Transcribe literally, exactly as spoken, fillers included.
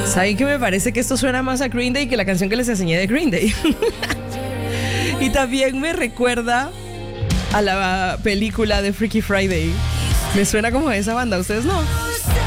¿Saben que me parece que esto suena más a Green Day que la canción que les enseñé de Green Day? Y también me recuerda a la película de Freaky Friday. Me suena como a esa banda, ¿ustedes no?